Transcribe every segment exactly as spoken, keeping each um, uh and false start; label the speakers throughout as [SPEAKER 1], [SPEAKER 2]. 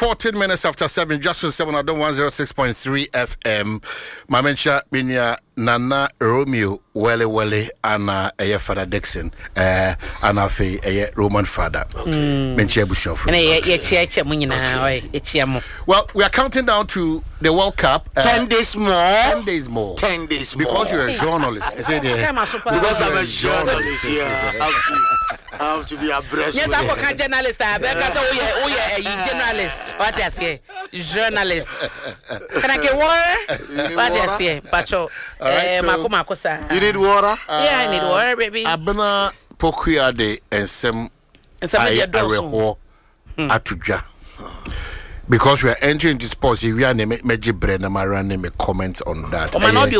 [SPEAKER 1] fourteen minutes after seven, just for seven, I don't one oh six point three F M. My mention, Minya Nana Romeo, Welle Welle, and uh, Father Dixon, uh, and a Roman father. Mention Bushov. Well, we are counting down to the World Cup. Uh,
[SPEAKER 2] ten days more.
[SPEAKER 1] Ten days more.
[SPEAKER 2] Ten days more.
[SPEAKER 1] Because you're a journalist. I said, uh,
[SPEAKER 2] because I'm a journalist. Yeah, I have to, I have to be abreast.
[SPEAKER 3] Yes, I'm a journalist. I because oh yeah, oh yeah, a journalist. What I say, journalist. Can I get water? What I say, Pacho. Eh, Mako Mako sa.
[SPEAKER 2] You need water?
[SPEAKER 3] Yeah, I need water, baby.
[SPEAKER 1] Abena pokuya de ensem aye areho atuja. Because we are entering into sports, we are meji brand and me comments on that.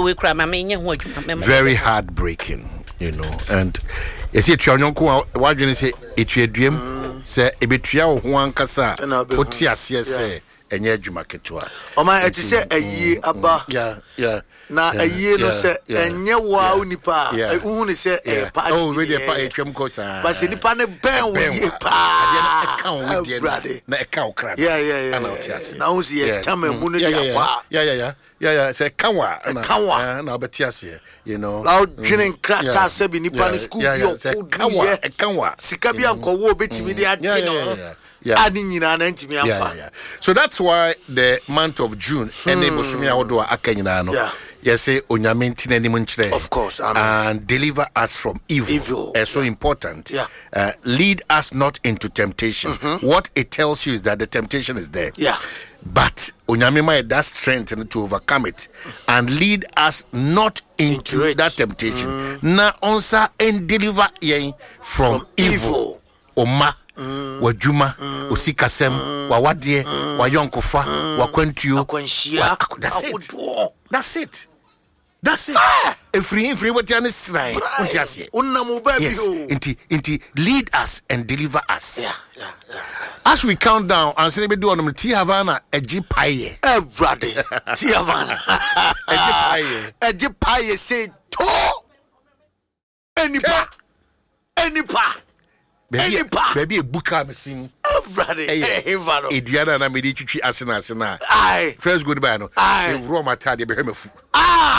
[SPEAKER 1] Very heartbreaking, you know. And you see, Chanyonku, what you say, it's your dream. Say, a bit one kasa, put your C S A. Enye juma ketua.
[SPEAKER 2] O ma eti se ayi aba.
[SPEAKER 1] Yeah, yeah.
[SPEAKER 2] Na ayi no se enye wa unipa. Ehun ni se e pa.
[SPEAKER 1] Oh, we dey pa etwem kota.
[SPEAKER 2] But se nipa ne ben wo ye pa.
[SPEAKER 1] Na e kan wo dey na e kan okra.
[SPEAKER 2] Yeah, yeah, yeah.
[SPEAKER 1] Na otiase.
[SPEAKER 2] Na wo se ye tama mu no dia kwa.
[SPEAKER 1] Yeah, yeah, yeah. Yeah, yeah, say kanwa
[SPEAKER 2] na kanwa
[SPEAKER 1] na obetiase, you know.
[SPEAKER 2] Now twinen krata se bi nipa no school bi o
[SPEAKER 1] kanwa e kanwa.
[SPEAKER 2] Sika bi anko wo betimi dey ati no.
[SPEAKER 1] Yeah.
[SPEAKER 2] Yeah, yeah,
[SPEAKER 1] yeah. So that's why the month of June, hmm. yeah. Yes, say
[SPEAKER 2] of course, amen.
[SPEAKER 1] And deliver us from evil.
[SPEAKER 2] Evil.
[SPEAKER 1] Uh, so
[SPEAKER 2] yeah.
[SPEAKER 1] important.
[SPEAKER 2] Yeah.
[SPEAKER 1] Uh, lead us not into temptation. Mm-hmm. What it tells you is that the temptation is there.
[SPEAKER 2] Yeah.
[SPEAKER 1] But onyamima that strength to overcome it and lead us not into, into that temptation. Mm. Na onsa and deliver ye from, from evil. evil. Oma. Mm. Wajuma, mm. Usikasem, mm. Wawadie, mm. Wayonkofa, mm. Wakwentuyo. Wa, that's it. That's it. That's it. Ah. A free, free, what you understand? Yes. Inti, inti, lead us and deliver us.
[SPEAKER 2] Yeah, yeah, yeah.
[SPEAKER 1] As we count down, and say, do on T Havana, a jipaye.
[SPEAKER 2] Everybody, T Havana, a jipaye, a jipaye say, to any pa, any pa.
[SPEAKER 1] Baby, baby, a book I'm seeing.
[SPEAKER 2] Brother, hey, Vano.
[SPEAKER 1] Idiana, na me di chichi asena asena.
[SPEAKER 2] Aye.
[SPEAKER 1] First goodbye no.
[SPEAKER 2] Aye.
[SPEAKER 1] Roma tadi be heme fu.
[SPEAKER 2] Ah.